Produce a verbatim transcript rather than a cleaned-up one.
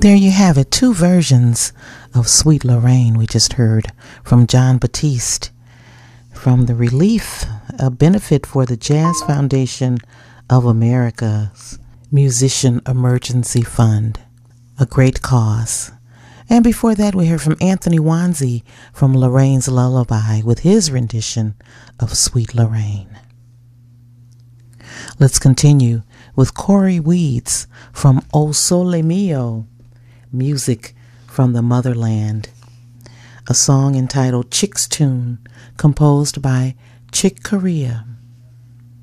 There you have it, two versions of Sweet Lorraine we just heard from Jon Batiste from the Relief, a benefit for the Jazz Foundation of America's Musician Emergency Fund, a great cause. And before that, we heard from Anthony Wanzi from Lorraine's Lullaby with his rendition of Sweet Lorraine. Let's continue with Cory Weeds from O Sole Mio, music from the motherland, a song entitled Chick's Tune, composed by Chick Corea.